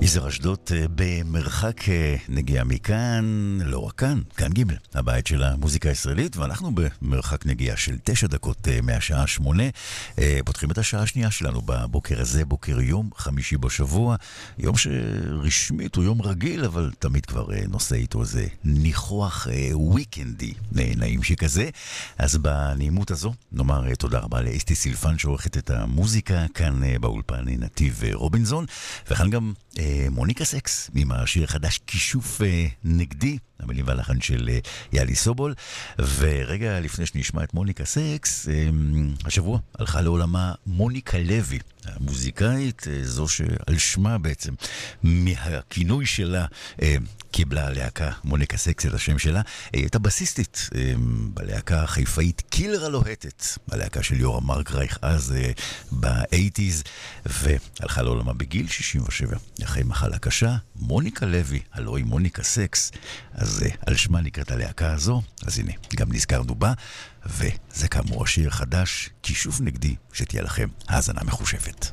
יזהר אשדוד במרחק נגיעה מכאן, לא רק כאן, כאן ג' הבית של המוזיקה הישראלית, ואנחנו במרחק נגיעה של 9 דקות מהשעה 8. פותחים את השעה השנייה שלנו בבוקר הזה, בוקר יום חמישי בשבוע, יום שרשמית הוא יום רגיל, אבל תמיד כבר נושא איתו איזה ניחוח וויקנדי נעים שכזה. אז בנעימות הזו נאמר תודה רבה לאסתי סילפן שעורכת את המוזיקה כאן באולפן נתיב רובינזון, וכאן גם מוניקה סקס עם השיר החדש כישוף נגדי, המילים והלחן של יאלי סובול. ורגע לפני שנשמע את מוניקה סקס, השבוע הלכה לעולמה מוניקה לוי, המוזיקאית, זו שעל שמה בעצם מהכינוי שלה קיבלה הלהקה מוניקה סקס את השם שלה. היא הייתה בסיסטית בלהקה החיפאית קילר הלוהטת, הלהקה של יורם מרקרייך אז ב-80s, והלכה לעולמה בגיל 67 אחרי מחלה קשה. מוניקה לוי, הלוא היא מוניקה סקס, אז על שמה נקראת הלהקה הזו. אז הנה, גם נזכרנו בה, וזה כאמור השיר חדש, כישוף נגדי, שתהיה לכם האזנה מחושבת.